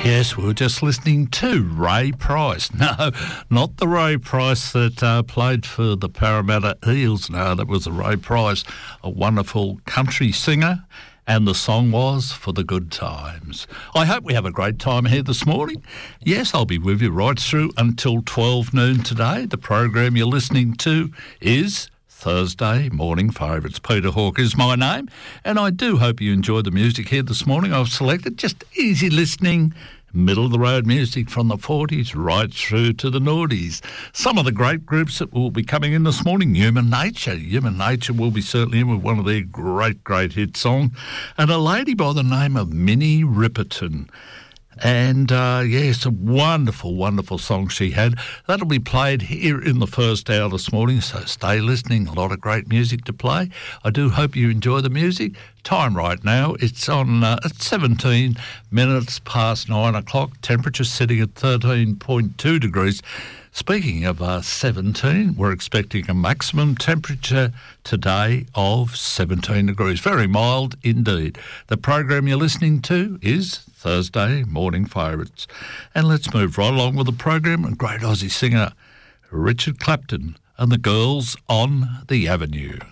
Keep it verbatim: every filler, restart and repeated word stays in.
Yes, we were just listening to Ray Price. No, not the Ray Price that uh, played for the Parramatta Eels. No, that was a Ray Price, a wonderful country singer, and the song was For the Good Times. I hope we have a great time here this morning. Yes, I'll be with you right through until twelve noon today. The program you're listening to is Thursday Morning Favourites. Peter Hawke is my name, and I do hope you enjoy the music here this morning. I've selected just easy listening, middle-of-the-road music from the forties right through to the noughties. Some of the great groups that will be coming in this morning: Human Nature. Human Nature will be certainly in with one of their great, great hit songs, and a lady by the name of Minnie Riperton. And, uh, yes, a wonderful, wonderful song she had. That'll be played here in the first hour this morning, so stay listening. A lot of great music to play. I do hope you enjoy the music. Time right now, it's on uh, at seventeen minutes past nine o'clock. Temperature sitting at thirteen point two degrees. Speaking of uh, seventeen, we're expecting a maximum temperature today of seventeen degrees. Very mild indeed. The program you're listening to is Thursday Morning Favourites. And let's move right along with the program. And great Aussie singer Richard Clapton and the Girls on the Avenue.